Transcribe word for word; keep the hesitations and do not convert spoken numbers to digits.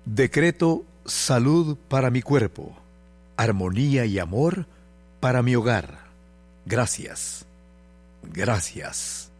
Decreto salud para mi cuerpo, armonía y amor para mi hogar. Gracias, gracias,